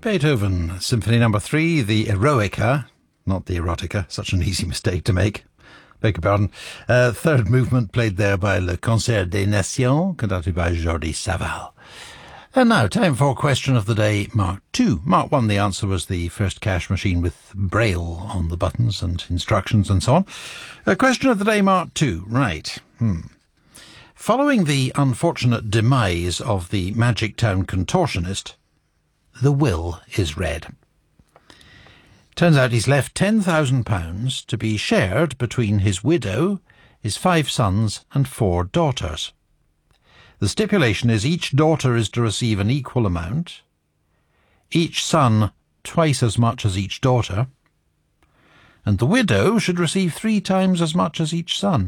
Beethoven, Symphony No. 3, the Eroica, not the Erotica, such an easy mistake to make. Beg your pardon. Third movement played there by Le Concert des Nations, conducted by Jordi Savall. And now, time for question of the day, Mark 2. Mark 1, the answer was the first cash machine with Braille on the buttons and instructions and so on. Question of the day, Mark 2. Right. Following the unfortunate demise of the Magic Town contortionist, the will is read. Turns out he's left £10,000 to be shared between his widow, his 5 sons and 4 daughters. The stipulation is each daughter is to receive an equal amount, each son twice as much as each daughter, and the widow should receive 3 times as much as each son.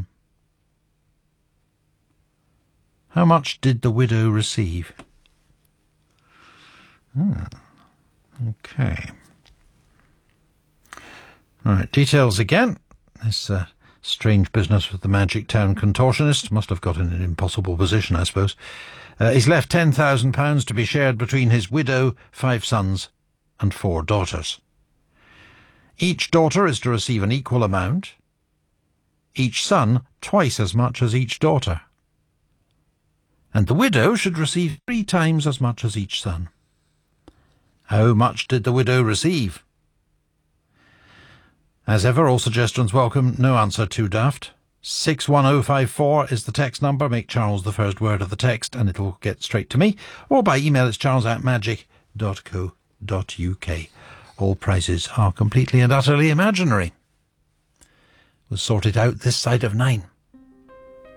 How much did the widow receive? Okay. All right, details again. This strange business with the Magic Town contortionist must have got in an impossible position, I suppose. He's left £10,000 to be shared between his widow, 5 sons and 4 daughters. Each daughter is to receive an equal amount, each son twice as much as each daughter, and the widow should receive 3 times as much as each son. How much did the widow receive? As ever, all suggestions welcome, no answer too daft. 61054 is the text number. Make Charles the first word of the text and it'll get straight to me. Or by email, it's charles@magic.co.uk. All prizes are completely and utterly imaginary. We'll sort it out this side of 9.